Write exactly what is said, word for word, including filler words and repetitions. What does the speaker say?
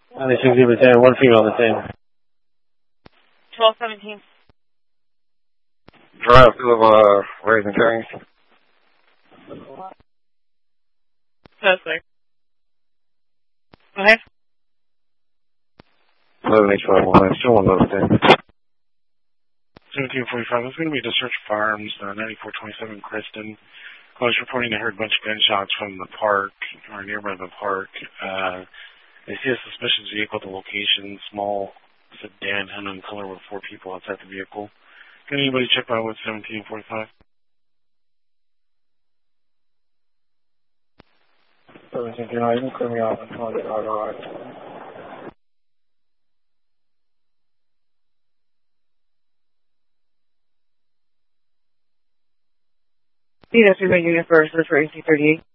ninety-six Zebra ten, one female on the ten. twelve seventeen. Drive to uh, Raising Cane's. Suspect. Okay. eleven H five one, still one of those ten. seventeen forty-five, it's going to be the search for firearms, uh, ninety-four twenty-seven Kristen. I was reporting they heard a bunch of gunshots from the park, or nearby the park. Uh, they see a suspicious vehicle at the location, small sedan, unknown color with four people outside the vehicle. Can anybody check out with seventeen forty-five? seventeen forty-five, you can clear me off and call it alright. See, that's your unit first, that's for A C thirty-eight.